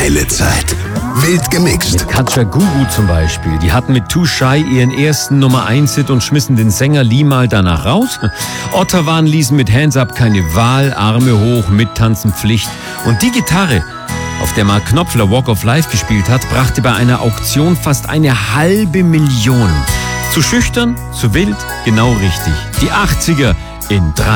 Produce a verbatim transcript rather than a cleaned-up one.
Geile Zeit. Wild gemixt. Katja Gugu zum Beispiel, die hatten mit Too Shy ihren ersten Nummer eins Hit und schmissen den Sänger Lee mal danach raus. Ottawan ließen mit Hands Up keine Wahl, Arme hoch, mittanzen Pflicht. Und die Gitarre, auf der Mark Knopfler Walk of Life gespielt hat, brachte bei einer Auktion fast eine halbe Million. Zu schüchtern, zu wild, genau richtig. Die achtziger in drei